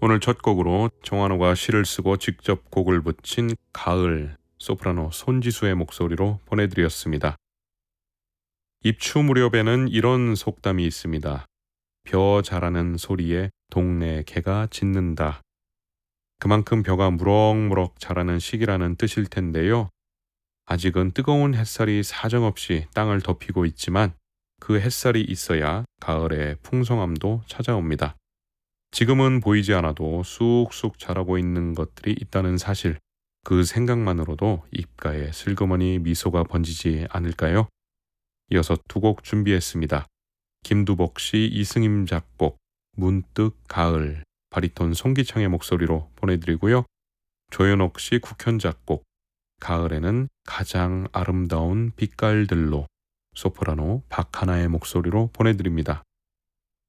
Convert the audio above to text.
오늘 첫 곡으로 정환호가 시를 쓰고 직접 곡을 붙인 가을, 소프라노 손지수의 목소리로 보내드렸습니다. 입추 무렵에는 이런 속담이 있습니다. 벼 자라는 소리에 동네 개가 짖는다. 그만큼 벼가 무럭무럭 자라는 시기라는 뜻일 텐데요. 아직은 뜨거운 햇살이 사정없이 땅을 덮이고 있지만 그 햇살이 있어야 가을의 풍성함도 찾아옵니다. 지금은 보이지 않아도 쑥쑥 자라고 있는 것들이 있다는 사실, 그 생각만으로도 입가에 슬그머니 미소가 번지지 않을까요? 이어서 두 곡 준비했습니다. 김두복 씨 이승임 작곡, 문득 가을, 바리톤 송기창의 목소리로 보내드리고요. 조현옥 씨 국현 작곡, 가을에는 가장 아름다운 빛깔들로, 소프라노 박하나의 목소리로 보내드립니다.